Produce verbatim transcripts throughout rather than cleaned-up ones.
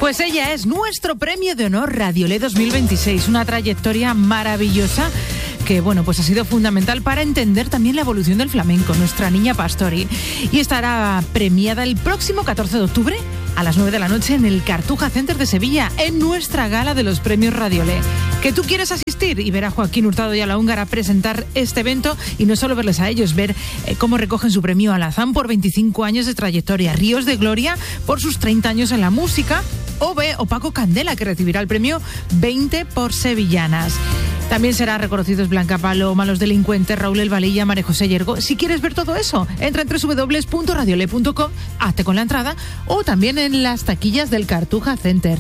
Pues ella es nuestro premio de honor Radiolé dos mil veintiséis, una trayectoria maravillosa que, bueno, pues ha sido fundamental para entender también la evolución del flamenco, nuestra niña Pastori. Y estará premiada el próximo catorce de octubre a las nueve de la noche en el Cartuja Center de Sevilla, en nuestra gala de los premios Radiolé. ¿Que tú quieres asistir y ver a Joaquín Hurtado y a la Húngara presentar este evento? Y no solo verles a ellos, ver eh, cómo recogen su premio Alazán por veinticinco años de trayectoria, Ríos de Gloria por sus treinta años en la música, o ve o Paco Candela, que recibirá el premio veinte por Sevillanas. También serán reconocidos Blanca Paloma, Los Delincuentes, Raúl El Valilla, María José Yergo. Si quieres ver todo eso, entra en doble u doble u doble u punto radiolé punto com, hazte con la entrada, o también en las taquillas del Cartuja Center.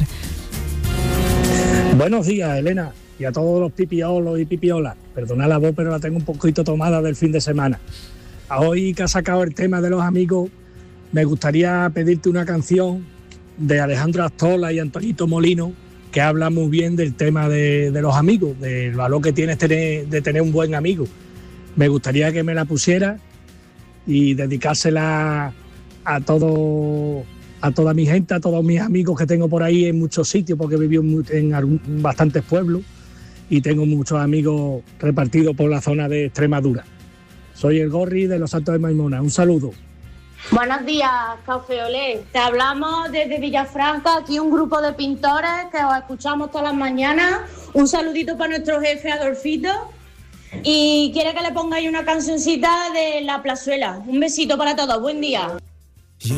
Buenos días, Elena, y a todos los pipiolos y pipiolas. Perdona la voz, pero la tengo un poquito tomada del fin de semana. A hoy que has sacado el tema de los amigos, me gustaría pedirte una canción de Alejandro Astola y Antonito Molino, que habla muy bien del tema de, de los amigos, del valor que tienes tener, de tener un buen amigo. Me gustaría que me la pusiera y dedicársela a todo, a toda mi gente, a todos mis amigos que tengo por ahí en muchos sitios, porque he vivido en, en bastantes pueblos y tengo muchos amigos repartidos por la zona de Extremadura. Soy el Gorri de Los Santos de Maimona. Un saludo. Buenos días, Café Olé. Te hablamos desde Villafranca, aquí un grupo de pintores que os escuchamos todas las mañanas. Un saludito para nuestro jefe Adolfito. Y quiere que le pongáis una cancioncita de La Plazuela. Un besito para todos, buen día.